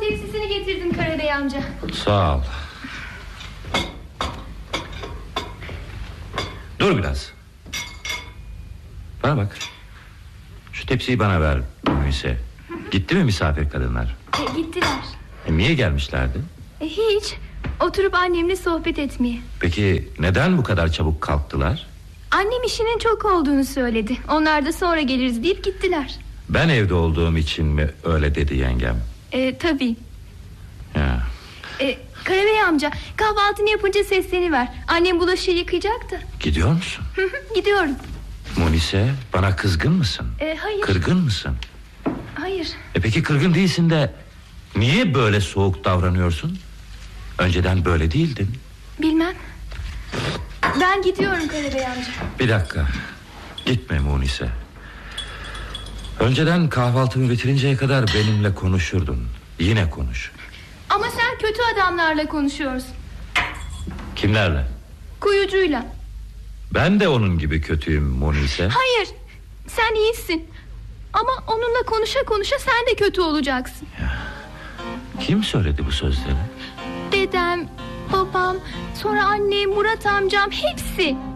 tepsisini getirdim Karabey amca. Sağ ol. Dur biraz. Bana bak. Şu tepsiyi bana ver Munise. Gitti mi misafir kadınlar? Gittiler. Niye gelmişlerdi? Hiç. Oturup annemle sohbet etmeye. Peki neden bu kadar çabuk kalktılar? Annem işinin çok olduğunu söyledi. Onlar da sonra geliriz deyip gittiler. Ben evde olduğum için mi öyle dedi yengem? Tabii. Ya. Karabey amca, kahvaltını yapınca sesleniver. Annem bulaşığı yıkayacaktı. Gidiyor musun? Gidiyorum. Munise, bana kızgın mısın? Hayır. Kırgın mısın? Hayır. Peki kırgın değilsin de niye böyle soğuk davranıyorsun? Önceden böyle değildin. Bilmem. Ben gidiyorum Karabey amca. Bir dakika. Gitme Munise. Önceden kahvaltımı bitirinceye kadar benimle konuşurdun. Yine konuş. Ama sen kötü adamlarla konuşuyorsun. Kimlerle? Kuyucuyla. Ben de onun gibi kötüyüm Munise. Hayır, sen iyisin. Ama onunla konuşa konuşa sen de kötü olacaksın. Ya. Kim söyledi bu sözleri? Dedem, babam, sonra annem, Murat amcam, hepsi.